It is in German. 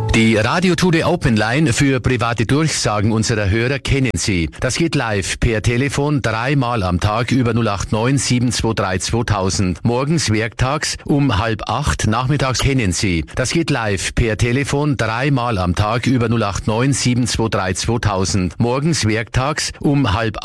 Die Radio Today Open Line für private Durchsagen unserer Hörer kennen Sie. Das geht live per Telefon 3-mal am Tag über 089 723 2000. Morgens werktags um 7:30, nachmittags kennen Sie. Das geht live per Telefon 3-mal am Tag über 089 723 2000. Morgens werktags um 7:30.